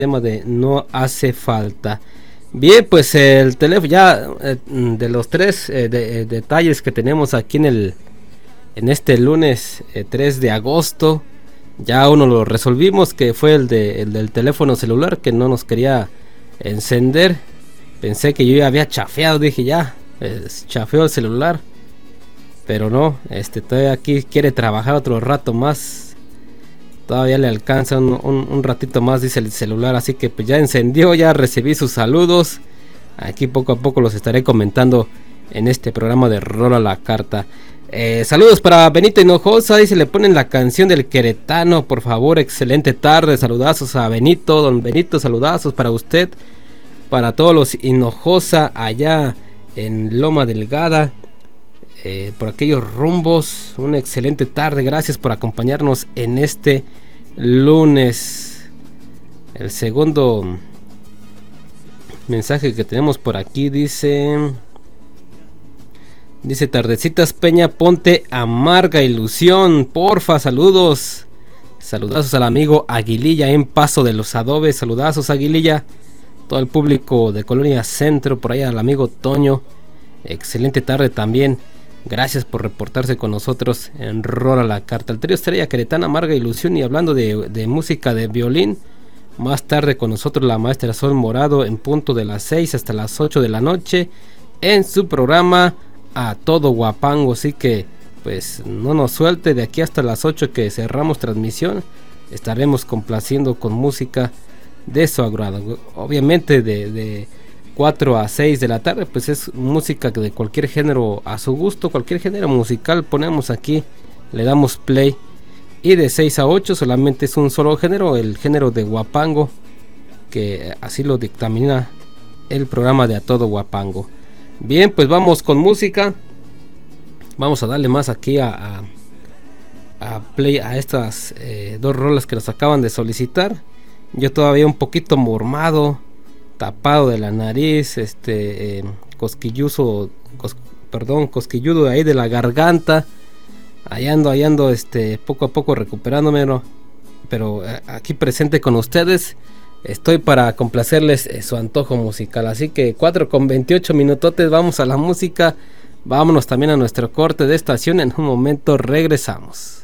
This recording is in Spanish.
tema de no hace falta. Bien, pues el teléfono ya de los tres detalles que tenemos aquí en este lunes 3 de agosto, ya uno lo resolvimos, que fue el del teléfono celular que no nos quería encender. Pensé que yo ya había chafeado, dije ya, chafeó el celular, pero no, todavía aquí quiere trabajar otro rato más. Todavía le alcanza un ratito más, dice el celular. Así que pues ya encendió, ya recibí sus saludos. Aquí poco a poco los estaré comentando en este programa de Rol a la Carta. Saludos para Benito Hinojosa. Dice, le ponen la canción del queretano, por favor. Excelente tarde, saludazos a Benito. Don Benito, saludazos para usted. Para todos los Hinojosa allá en Loma Delgada, por aquellos rumbos. Una excelente tarde, gracias por acompañarnos en este lunes. El segundo mensaje que tenemos por aquí dice Tardecitas Peña, ponte Amarga Ilusión, porfa, saludazos al amigo Aguililla en Paso de los Adobes. Saludazos, Aguililla, todo el público de Colonia Centro, por allá al amigo Toño, excelente tarde también. Gracias por reportarse con nosotros en Rol a la Carta. El trío Estrella Queretana, Amarga Ilusión. Y hablando de música de violín, más tarde con nosotros la maestra Sol Morado en punto de las 6 hasta las 8 de la noche en su programa A Todo Guapango. Así que pues no nos suelte, de aquí hasta las 8 que cerramos transmisión estaremos complaciendo con música de su agrado. Obviamente de 4 a 6 de la tarde pues es música de cualquier género a su gusto, cualquier género musical ponemos aquí, le damos play. Y de 6 a 8 solamente es un solo género, el género de guapango, que así lo dictamina el programa de A Todo Guapango. Bien, pues vamos con música. Vamos a darle más aquí a play a estas dos rolas que nos acaban de solicitar. Yo todavía un poquito mormado, tapado de la nariz, cosquilludo de ahí de la garganta. Ahí ando, poco a poco recuperándome, ¿no? Pero aquí presente con ustedes. Estoy para complacerles su antojo musical. Así que 4:28 minutotes, vamos a la música. Vámonos también a nuestro corte de estación. En un momento regresamos.